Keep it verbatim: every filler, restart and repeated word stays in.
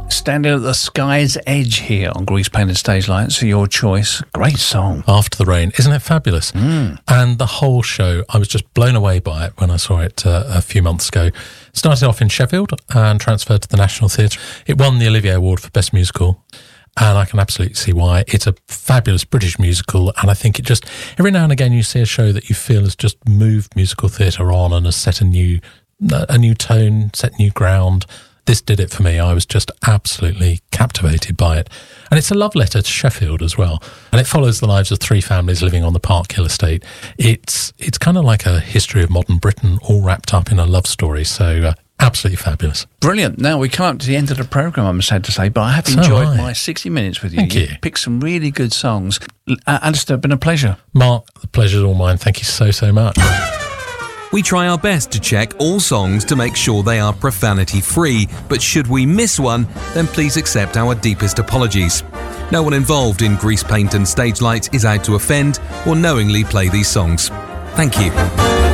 Standing at the Sky's Edge here on Grease Painted Stage Lights, your choice. Great song. After the Rain. Isn't it fabulous? Mm. And the whole show, I was just blown away by it when I saw it uh, a few months ago. Started off in Sheffield and transferred to the National Theatre. It won the Olivier Award for Best Musical. And I can absolutely see why. It's a fabulous British musical, and I think it just, every now and again you see a show that you feel has just moved musical theatre on and has set a new, a new tone, set new ground. This did it for me. I was just absolutely captivated by it. And it's a love letter to Sheffield as well. And it follows the lives of three families living on the Parkhill estate. It's it's kind of like a history of modern Britain all wrapped up in a love story. So uh, absolutely fabulous. Brilliant. Now, we come up to the end of the programme, I'm sad to say, but I have So enjoyed I. my sixty minutes with you. Thank you. You've picked some really good songs. Uh, Alistair, it's been a pleasure. Mark, the pleasure's all mine. Thank you so, so much. We try our best to check all songs to make sure they are profanity-free, but should we miss one, then please accept our deepest apologies. No one involved in Grease Paint and Stage Lights is out to offend or knowingly play these songs. Thank you.